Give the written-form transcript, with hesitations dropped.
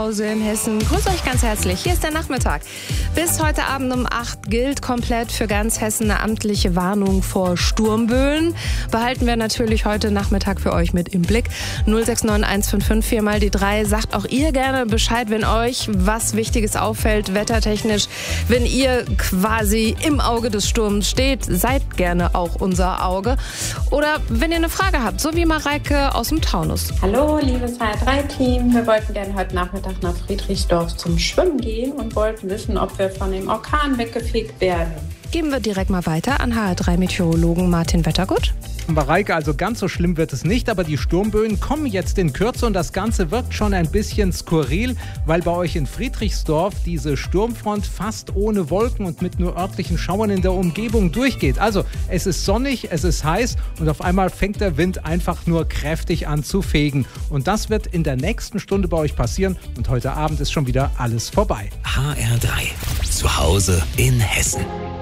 Hause in Hessen. Grüß euch ganz herzlich. Hier ist der Nachmittag. Bis heute Abend um 8 gilt komplett für ganz Hessen eine amtliche Warnung vor Sturmböen. Behalten wir natürlich heute Nachmittag für euch mit im Blick. 069 155 4 mal die 3. Sagt auch ihr gerne Bescheid, wenn euch was Wichtiges auffällt, wettertechnisch. Wenn ihr quasi im Auge des Sturms steht, seid gerne auch unser Auge. Oder wenn ihr eine Frage habt, so wie Mareike aus dem Taunus. Hallo, liebes HR3-Team. Wir wollten gerne heute Nachmittag nach Friedrichsdorf zum Schwimmen gehen und wollten wissen, ob wir von dem Orkan weggefegt werden. Geben wir direkt mal weiter an HR3-Meteorologen Martin Wettergut. Mareike, also ganz so schlimm wird es nicht, aber die Sturmböen kommen jetzt in Kürze und das Ganze wirkt schon ein bisschen skurril, weil bei euch in Friedrichsdorf diese Sturmfront fast ohne Wolken und mit nur örtlichen Schauern in der Umgebung durchgeht. Also es ist sonnig, es ist heiß und auf einmal fängt der Wind einfach nur kräftig an zu fegen. Und das wird in der nächsten Stunde bei euch passieren und heute Abend ist schon wieder alles vorbei. HR3, zu Hause in Hessen.